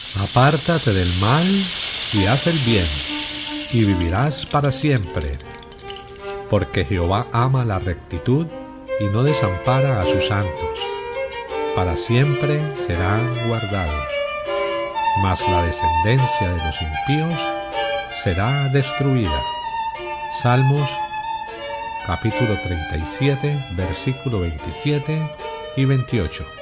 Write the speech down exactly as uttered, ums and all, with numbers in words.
Apártate del mal y haz el bien, y vivirás para siempre, porque Jehová ama la rectitud y no desampara a sus santos. Para siempre serán guardados, mas la descendencia de los impíos será destruida. Salmos capítulo treinta y siete, versículo veintisiete y veintiocho.